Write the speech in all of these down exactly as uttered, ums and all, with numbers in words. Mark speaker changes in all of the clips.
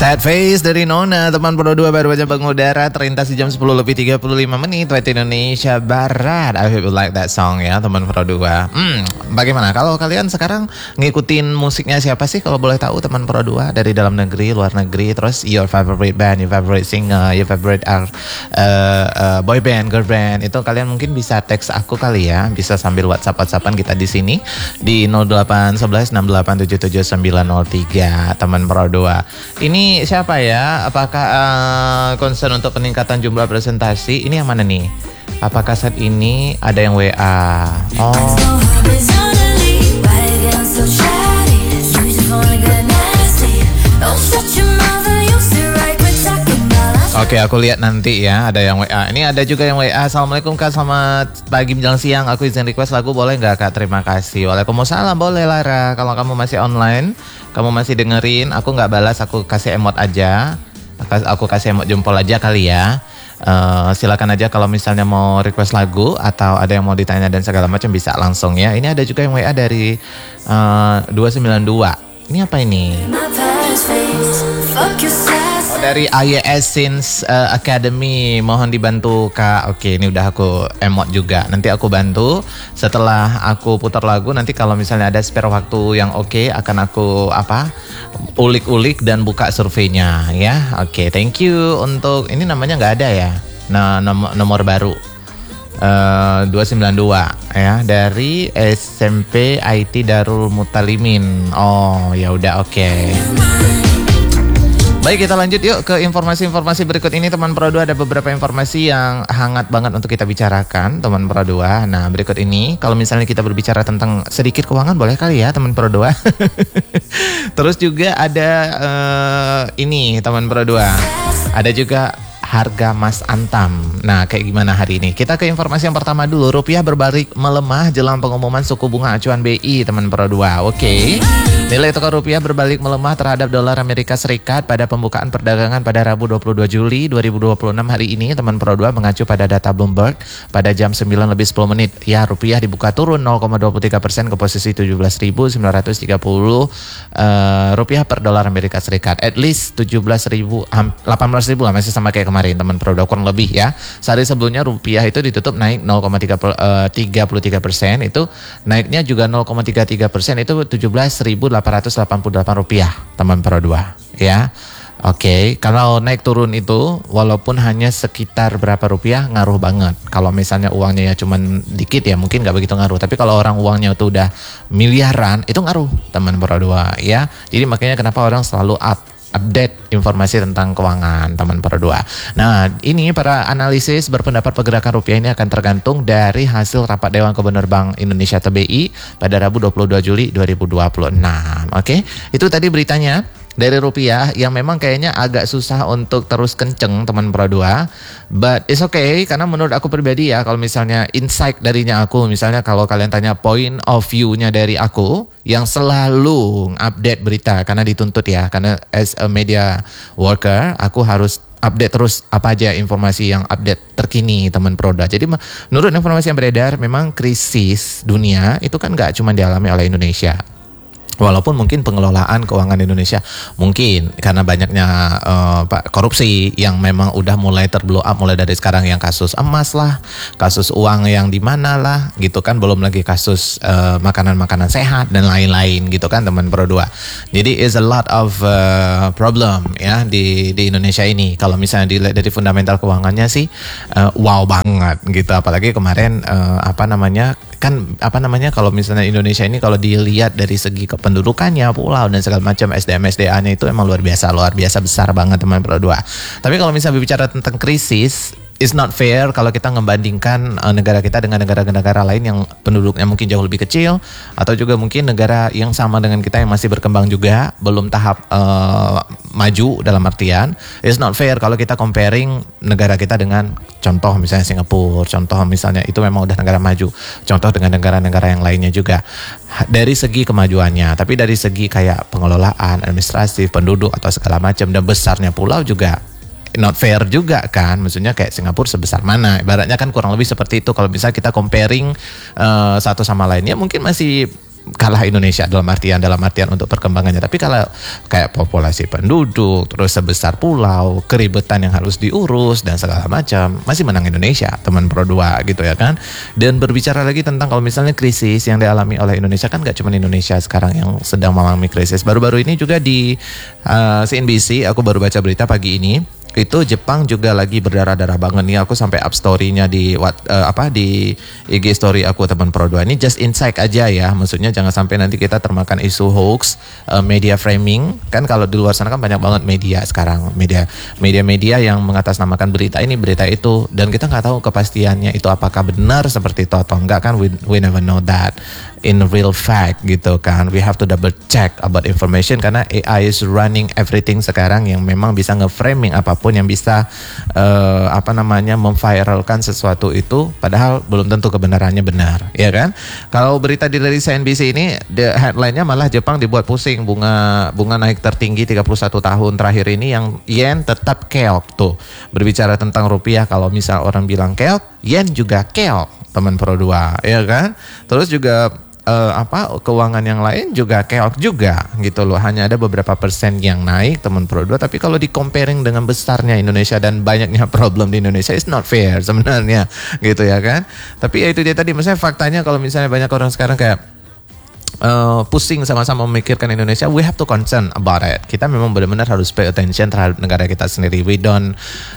Speaker 1: Sad Face dari Nona, teman Pro dua baru aja mengudara terlintas di jam sepuluh lebih tiga puluh lima menit waktu Indonesia Barat. I hope you like that song ya teman Pro dua. Hmm, bagaimana kalau kalian sekarang ngikutin musiknya siapa sih kalau boleh tahu teman Pro dua, dari dalam negeri, luar negeri, terus your favorite band, your favorite singer, your favorite uh, uh, boy band, girl band, itu kalian mungkin bisa teks aku kali ya, bisa sambil WhatsApp-WhatsAppan kita di sini di nol delapan satu satu enam delapan tujuh tujuh sembilan nol tiga teman Pro dua. Ini siapa ya? Apakah uh, concern untuk peningkatan jumlah presentasi? Ini yang mana nih? Apakah saat ini ada yang W A? Oh. Oke, aku lihat nanti ya, ada yang W A. Ini ada juga yang W A. Assalamualaikum Kak, selamat pagi menjelang siang. Aku izin request lagu, boleh nggak Kak? Terima kasih. Waalaikumsalam, boleh Lara. Kalau kamu masih online, kamu masih dengerin, aku nggak balas, aku kasih emot aja. Aku kasih emot jempol aja kali ya. Uh, silakan aja kalau misalnya mau request lagu atau ada yang mau ditanya dan segala macam bisa langsung ya. Ini ada juga yang W A dari uh, dua sembilan dua. Ini apa ini? Oh, dari I Y S Since uh, Academy, mohon dibantu Kak. Oke, ini udah aku emot juga. Nanti aku bantu setelah aku putar lagu. Nanti kalau misalnya ada spare waktu yang oke, akan aku apa? ulik-ulik dan buka surveinya ya. Oke, thank you untuk ini, namanya nggak ada ya. Nah, nomor, nomor baru uh, dua sembilan dua ya, dari S M P I T Darul Mutalimin. Oh, ya udah, oke. Okay. Baik, kita lanjut yuk ke informasi-informasi berikut ini teman Pro dua. Ada beberapa informasi yang hangat banget untuk kita bicarakan teman Pro dua. Nah, berikut ini kalau misalnya kita berbicara tentang sedikit keuangan, boleh kali ya teman Pro dua. Terus juga ada uh, ini teman Pro dua. Ada juga harga emas Antam. Nah, kayak gimana hari ini? Kita ke informasi yang pertama dulu. Rupiah berbalik melemah jelang pengumuman suku bunga acuan B I teman Pro dua. Oke. Okay. Nilai tukar rupiah berbalik melemah terhadap dolar Amerika Serikat pada pembukaan perdagangan pada Rabu dua puluh dua Juli dua ribu dua puluh enam hari ini teman Pro dua, mengacu pada data Bloomberg pada jam sembilan lebih sepuluh menit. Ya, rupiah dibuka turun nol koma dua puluh tiga persen ke posisi tujuh belas ribu sembilan ratus tiga puluh uh, rupiah per dolar Amerika Serikat. At least tujuh belas ribu, delapan belas ribu lah, masih sama kayak kemarin teman Pro dua, kurang lebih ya. Sehari sebelumnya rupiah itu ditutup naik nol koma tiga puluh tiga persen, itu naiknya juga nol koma tiga tiga persen, itu tujuh belas ribu delapan ratus delapan puluh delapan rupiah teman Pro dua ya. Oke, okay. Kalau naik turun itu walaupun hanya sekitar berapa rupiah ngaruh banget. Kalau misalnya uangnya ya cuman dikit ya mungkin nggak begitu ngaruh, tapi kalau orang uangnya itu udah miliaran itu ngaruh teman Pro dua ya. Jadi makanya kenapa orang selalu up update informasi tentang keuangan teman Pro dua. Nah, ini para analisis berpendapat pergerakan rupiah ini akan tergantung dari hasil rapat Dewan Gubernur Bank Indonesia atau B I pada Rabu dua puluh dua Juli dua ribu dua puluh enam. Oke, itu tadi beritanya dari rupiah yang memang kayaknya agak susah untuk terus kenceng teman Pro dua, but it's okay karena menurut aku pribadi ya, kalau misalnya insight darinya aku, misalnya kalau kalian tanya point of view-nya dari aku yang selalu update berita karena dituntut ya, karena as a media worker aku harus update terus apa aja informasi yang update terkini teman Pro dua. Jadi menurut informasi yang beredar memang krisis dunia itu kan gak cuma dialami oleh Indonesia. Walaupun mungkin pengelolaan keuangan Indonesia mungkin karena banyaknya uh, korupsi yang memang udah mulai terblow up mulai dari sekarang, yang kasus emas lah, kasus uang yang di mana lah gitu kan, belum lagi kasus uh, makanan-makanan sehat dan lain-lain gitu kan teman Pro dua. Jadi is a lot of uh, problem ya di di Indonesia ini. Kalau misalnya dilihat dari fundamental keuangannya sih uh, wow banget gitu, apalagi kemarin uh, apa namanya kan apa namanya kalau misalnya Indonesia ini kalau dilihat dari segi kependudukannya, pulau dan segala macam, S D M S D A-nya itu emang luar biasa luar biasa besar banget teman Pro dua. Tapi kalau misalnya berbicara tentang krisis, it's not fair kalau kita membandingkan uh, negara kita dengan negara-negara lain yang penduduknya mungkin jauh lebih kecil, atau juga mungkin negara yang sama dengan kita yang masih berkembang juga, belum tahap uh, maju dalam artian. It's not fair kalau kita comparing negara kita dengan contoh misalnya Singapura, contoh misalnya itu memang udah negara maju, contoh dengan negara-negara yang lainnya juga dari segi kemajuannya, tapi dari segi kayak pengelolaan, administratif, penduduk atau segala macam dan besarnya pulau juga not fair juga kan, maksudnya kayak Singapura sebesar mana, ibaratnya kan kurang lebih seperti itu. Kalau bisa kita comparing uh, satu sama lainnya mungkin masih kalah Indonesia dalam artian dalam artian untuk perkembangannya. Tapi kalau kayak populasi penduduk, terus sebesar pulau, keribetan yang harus diurus dan segala macam, masih menang Indonesia, teman Pro dua gitu ya kan. Dan berbicara lagi tentang kalau misalnya krisis yang dialami oleh Indonesia, kan gak cuma Indonesia sekarang yang sedang mengalami krisis. Baru-baru ini juga di uh, C N B C aku baru baca berita pagi ini. Itu Jepang juga lagi berdarah-darah banget nih. Aku sampai up story-nya di what, uh, apa di I G story aku teman Pro dua. Ini just insight aja ya. Maksudnya jangan sampai nanti kita termakan isu hoax, uh, media framing. Kan kalau di luar sana kan banyak banget media sekarang, media media-media yang mengatasnamakan berita ini, berita itu, dan kita nggak tahu kepastiannya itu apakah benar seperti itu atau enggak kan. We, we never know that in real fact gitu kan. We have to double check about information karena A I is running everything sekarang yang memang bisa nge-framing apapun yang bisa uh, apa namanya memviralkan sesuatu itu padahal belum tentu kebenarannya benar, ya kan? Kalau berita dari C N B C ini the headline-nya malah Jepang dibuat pusing, bunga bunga naik tertinggi tiga puluh satu tahun terakhir ini, yang yen tetap keok tuh. Berbicara tentang rupiah, kalau misal orang bilang keok, yen juga keok, teman Pro dua, ya kan? Terus juga Uh, apa keuangan yang lain juga keok juga gitu loh. Hanya ada beberapa persen yang naik teman Pro dua, tapi kalau di comparing dengan besarnya Indonesia dan banyaknya problem di Indonesia, it's not fair sebenarnya gitu ya kan. Tapi ya itu dia tadi, misalnya faktanya kalau misalnya banyak orang sekarang kayak Uh, pusing sama-sama memikirkan Indonesia, we have to concern about it. Kita memang benar-benar harus pay attention terhadap negara kita sendiri. We don't,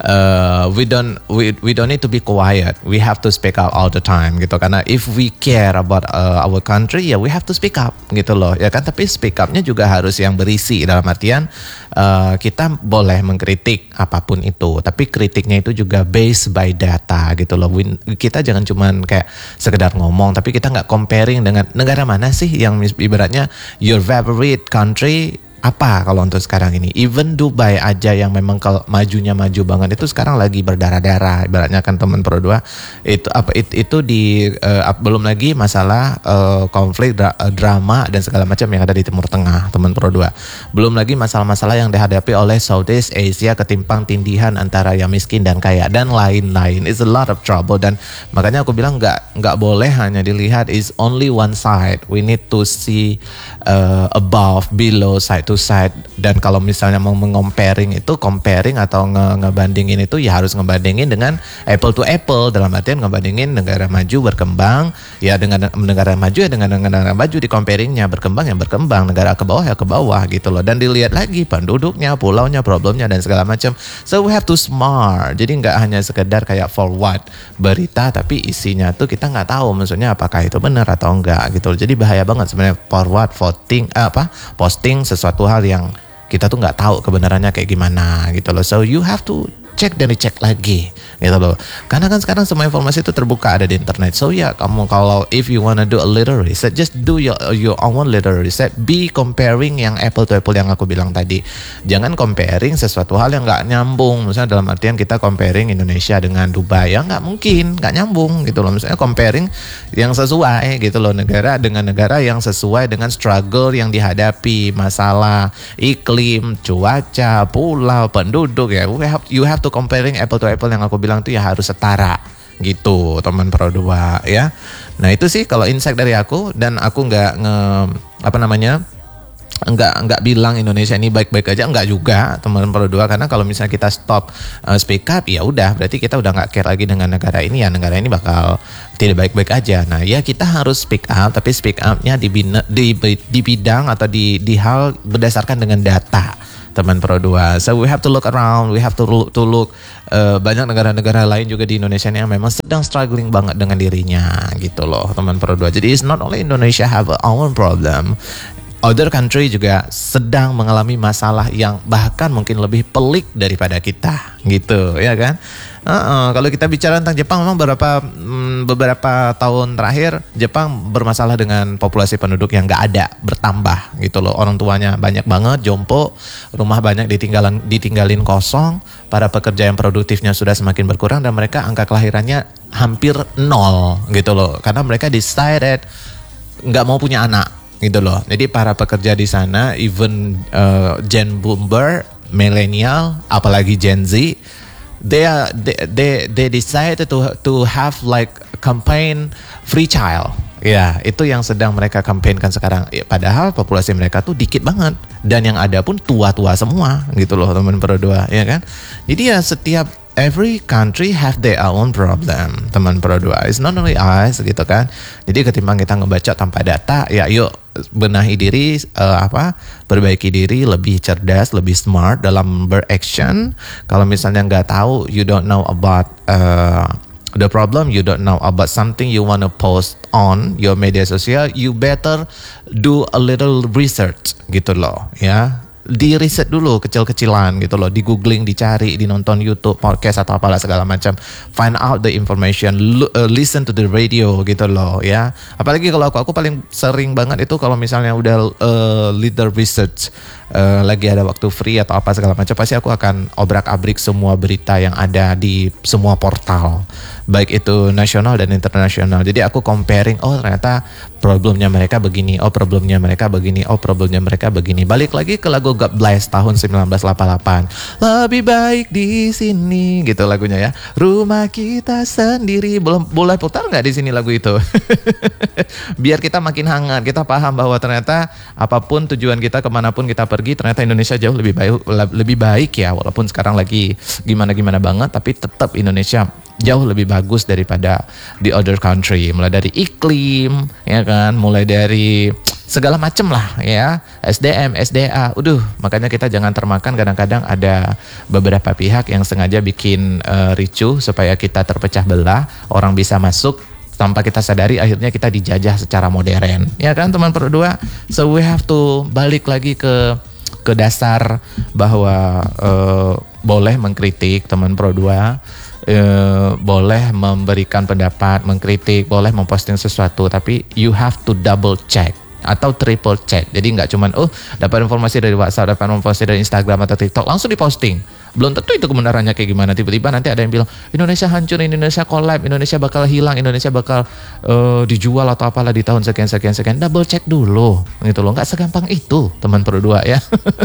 Speaker 1: uh, we don't, we, we don't need to be quiet. We have to speak out all the time gitu. Karena if we care about uh, our country, ya we have to speak up gitu loh, ya kan. Tapi speak upnya juga harus yang berisi, dalam artian uh, kita boleh mengkritik apapun itu, tapi kritiknya itu juga based by data gitu loh. We, kita jangan cuman kayak sekedar ngomong, tapi kita nggak comparing dengan negara mana sih yang ibaratnya your favorite country apa kalau untuk sekarang ini. Even Dubai aja yang memang kalau majunya maju banget itu sekarang lagi berdarah-darah ibaratnya kan teman Pro dua. Itu apa it, itu di uh, belum lagi masalah uh, konflik dra, uh, drama dan segala macam yang ada di Timur Tengah teman Pro dua. Belum lagi masalah-masalah yang dihadapi oleh Southeast Asia, ketimpang tindihan antara yang miskin dan kaya dan lain-lain. It's a lot of trouble, dan makanya aku bilang nggak nggak boleh hanya dilihat is only one side. We need to see uh, above, below, side to side. Dan kalau misalnya mau mengomparing itu, comparing atau nge ngebandingin itu ya harus ngebandingin dengan apple to apple, dalam artian ngebandingin negara maju berkembang ya dengan negara maju ya dengan negara maju, di comparingnya berkembang ya berkembang, negara ke bawah ya ke bawah gitu loh. Dan dilihat lagi penduduknya, pulaunya, problemnya dan segala macam. So we have to smart. Jadi nggak hanya sekedar kayak forward berita, tapi isinya tuh kita nggak tahu maksudnya apakah itu benar atau enggak gitu loh. Jadi bahaya banget sebenarnya forward voting eh, apa posting sesuatu hal yang kita tuh nggak tahu kebenarannya kayak gimana gitu loh. So you have to cek dan dicek lagi gitu loh. Karena kan sekarang semua informasi itu terbuka ada di internet. So ya kamu kalau if you wanna do a little research, just do your your own little research. Be comparing yang apple to apple yang aku bilang tadi. Jangan comparing sesuatu hal yang nggak nyambung. Misalnya dalam artian kita comparing Indonesia dengan Dubai, ya nggak mungkin, nggak nyambung gitu loh. Misalnya comparing yang sesuai gitu loh, negara dengan negara yang sesuai dengan struggle yang dihadapi, masalah iklim, cuaca, pulau, penduduk ya. We have, you have to comparing apple to apple yang aku bilang tuh ya harus setara gitu teman Pro dua ya. Nah itu sih kalau insight dari aku, dan aku nggak nge apa namanya nggak nggak bilang Indonesia ini baik-baik aja, nggak juga teman Pro dua, karena kalau misalnya kita stop uh, speak up ya udah berarti kita udah nggak care lagi dengan negara ini, ya negara ini bakal tidak baik-baik aja. Nah ya kita harus speak up, tapi speak upnya di, di, di bidang atau di, di hal berdasarkan dengan data teman Pro dua. So we have to look around, we have to look, to look uh, banyak negara-negara lain juga di Indonesia yang memang sedang struggling banget dengan dirinya gitu loh teman Pro dua. Jadi it's not only Indonesia have a own problem, other country juga sedang mengalami masalah yang bahkan mungkin lebih pelik daripada kita gitu ya kan. Uh-uh. Kalau kita bicara tentang Jepang, memang beberapa mm, beberapa tahun terakhir Jepang bermasalah dengan populasi penduduk yang nggak ada, bertambah gitu loh. Orang tuanya banyak banget, jompo, rumah banyak ditinggalan ditinggalin kosong, para pekerja yang produktifnya sudah semakin berkurang, dan mereka angka kelahirannya hampir nol gitu loh. Karena mereka decided nggak mau punya anak gitu loh. Jadi para pekerja di sana, even uh, Gen Boomer, milenial, apalagi Gen Z, they are they they, they decided to to have like campaign free child Ya, itu yang sedang mereka kampanyekan sekarang. Ya, padahal populasi mereka tuh dikit banget. Dan yang ada pun tua-tua semua gitu loh teman Pro dua, ya kan? Jadi ya setiap every country have their own problem, teman Pro dua. It's not only us gitu kan. Jadi ketimbang kita ngebaca tanpa data, ya yuk benahi diri, uh, apa perbaiki diri, lebih cerdas, lebih smart dalam beraction. Kalau misalnya nggak tahu, you don't know about uh, the problem, you don't know about something you wanna post on your media sosial, you better do a little research gitu loh, ya. Di riset dulu kecil-kecilan gitu loh, di googling, dicari, di nonton YouTube, podcast atau apalah segala macam, find out the information, L- uh, listen to the radio gitu loh, ya. Apalagi kalau aku aku paling sering banget itu kalau misalnya udah uh, leader research, uh, lagi ada waktu free atau apa segala macam, pasti aku akan obrak-abrik semua berita yang ada di semua portal, baik itu nasional dan internasional. Jadi aku comparing, oh ternyata problemnya mereka begini, oh problemnya mereka begini, oh problemnya mereka begini. Balik lagi ke lagu God Bless tahun sembilan belas delapan puluh delapan. Lebih baik di sini gitu lagunya ya. Rumah kita sendiri. Belum boleh putar nggak di sini lagu itu? Biar kita makin hangat, kita paham bahwa ternyata apapun tujuan kita, kemanapun kita pergi, ternyata Indonesia jauh lebih baik, lebih baik ya. Walaupun sekarang lagi gimana-gimana banget, tapi tetap Indonesia jauh lebih bagus daripada the other country. Mulai dari iklim, ya kan, mulai dari segala macem lah ya, S D M, S D A, udah makanya kita jangan termakan. Kadang-kadang ada beberapa pihak yang sengaja bikin uh, ricuh supaya kita terpecah belah, orang bisa masuk tanpa kita sadari, akhirnya kita dijajah secara modern, ya kan teman Pro dua. So we have to balik lagi ke ke dasar bahwa uh, boleh mengkritik teman Pro dua. Uh, boleh memberikan pendapat, mengkritik, boleh memposting sesuatu, tapi you have to double check atau triple check. Jadi nggak cuman oh dapat informasi dari WhatsApp, dapat informasi dari Instagram atau TikTok langsung diposting. Belum tentu itu kebenarannya kayak gimana. Tiba-tiba nanti ada yang bilang Indonesia hancur, Indonesia collapse, Indonesia bakal hilang, Indonesia bakal uh, dijual atau apalah di tahun sekian sekian sekian. Double check dulu gitu loh. Nggak segampang itu teman Pro dua ya.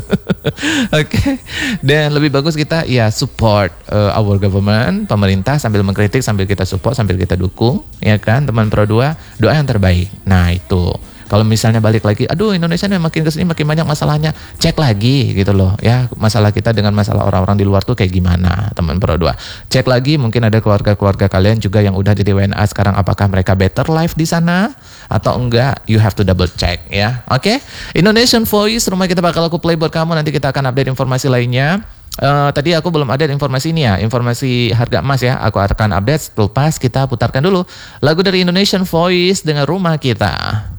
Speaker 1: Oke, okay. Dan lebih bagus kita ya support uh, our government, pemerintah, sambil mengkritik, sambil kita support, sambil kita dukung, ya kan teman Pro dua, doa yang terbaik. Nah itu. Kalau misalnya balik lagi, aduh Indonesia nih makin kesini makin banyak masalahnya, cek lagi gitu loh ya, masalah kita dengan masalah orang-orang di luar tuh kayak gimana teman Pro dua. Cek lagi, mungkin ada keluarga-keluarga kalian juga yang udah jadi W N A sekarang, apakah mereka better life di sana atau enggak, you have to double check ya. Oke, okay? Indonesian Voice, rumah kita bakal aku play buat kamu, nanti kita akan update informasi lainnya. Uh, tadi aku belum ada informasi ini ya, informasi harga emas ya, aku akan update. Lepas kita putarkan dulu lagu dari Indonesian Voice dengan Rumah Kita.